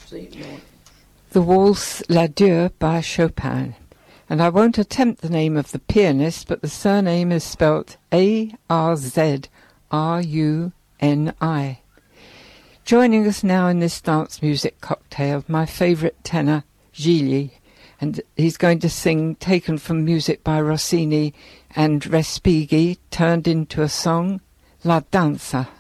The Waltz L'Adieu by Chopin. And I won't attempt the name of the pianist, but the surname is spelt A-R-Z-R-U-N-I. Joining us now in this dance music cocktail, my favourite tenor, Gigli, and he's going to sing taken from music by Rossini and Respighi, turned into a song, La Danza.